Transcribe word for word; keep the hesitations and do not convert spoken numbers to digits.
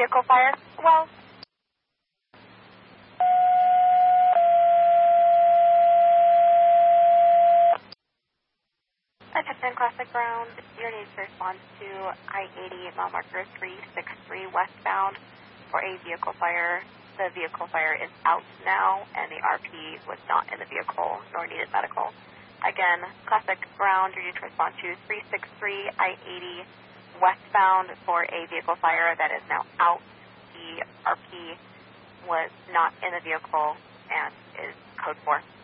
vehicle fire. Well, attention Classic Ground, your needs to respond to I eighty mile marker three six three westbound for a vehicle fire. The vehicle fire is out now, and the R P was not in the vehicle nor needed medical. Again, Classic Ground, your need to respond to three six three I eighty westbound for a vehicle fire that is now out. The R P was not in the vehicle and is code four.